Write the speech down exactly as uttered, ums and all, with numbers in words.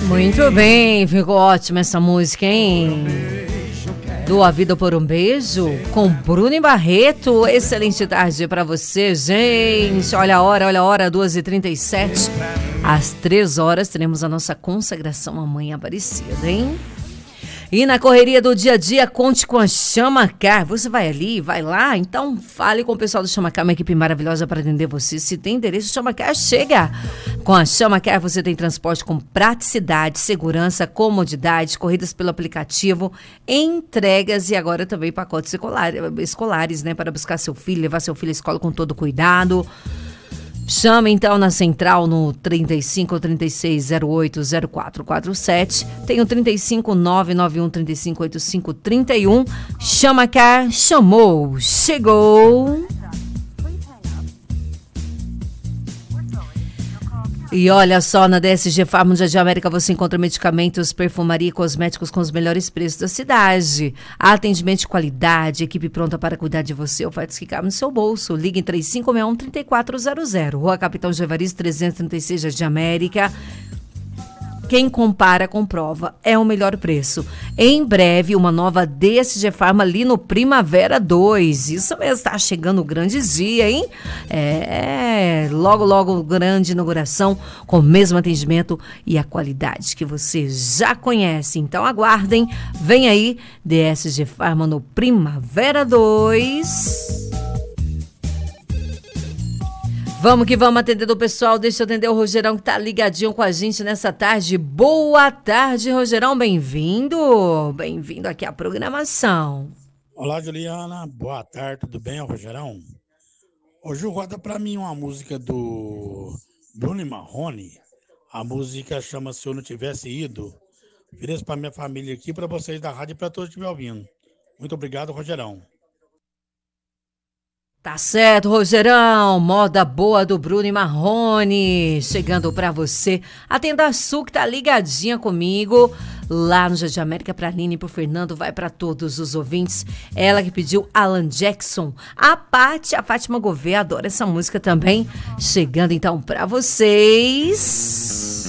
Muito bem, ficou ótima essa música, hein? Do A Vida por um Beijo, com Bruno e Barreto. Excelente tarde pra você, gente. Olha a hora, olha a hora, duas e trinta e sete. Às três horas teremos a nossa consagração à Mãe Aparecida, hein? E na correria do dia a dia, conte com a Chama Car. Você vai ali, vai lá, então fale com o pessoal do Chama Car, uma equipe maravilhosa para atender você. Se tem endereço, Chama Car chega. Com a Chama Car você tem transporte com praticidade, segurança, comodidade, corridas pelo aplicativo, entregas e agora também pacotes escolares, escolares, né, para buscar seu filho, levar seu filho à escola com todo cuidado. Chama então na central no trinta e cinco, trinta e seis, zero oito, zero quatro quatro sete. Tem o trinta e cinco, nove nove um, trinta e cinco, oitenta e cinco, trinta e um. Chama Car, chamou, chegou. E olha só, na D S G Farma de América você encontra medicamentos, perfumaria e cosméticos com os melhores preços da cidade. Atendimento de qualidade, equipe pronta para cuidar de você, ofertas que cabem no seu bolso. Ligue em três cinco seis um, três quatro zero zero. Rua Capitão Evaristo trezentos e trinta e seis, Jardim América. Quem compara, comprova. É o melhor preço. Em breve, uma nova D S G Farma ali no Primavera dois. Isso mesmo, está chegando o grande dia, hein? É, logo, logo, grande inauguração com o mesmo atendimento e a qualidade que você já conhece. Então, aguardem. Vem aí, D S G Farma no Primavera dois. Vamos que vamos atender o pessoal. Deixa eu atender o Rogerão que tá ligadinho com a gente nessa tarde. Boa tarde, Rogerão. Bem-vindo. Bem-vindo aqui à programação. Olá, Juliana. Boa tarde. Tudo bem, Rogerão? Hoje roda pra mim uma música do Bruno e Marrone. A música chama Se Eu Não Tivesse Ido. Ofereço pra minha família aqui, pra vocês da rádio e pra todos que me ouvindo. Muito obrigado, Rogerão. Tá certo, Rogerão. Moda boa do Bruno e Marrone. Chegando pra você. Atenda a Su, que tá ligadinha comigo. Lá no Jardim América, pra Aline e pro Fernando. Vai pra todos os ouvintes. Ela que pediu Alan Jackson. A Paty, a Fátima Gouveia, adora essa música também. Chegando então pra vocês.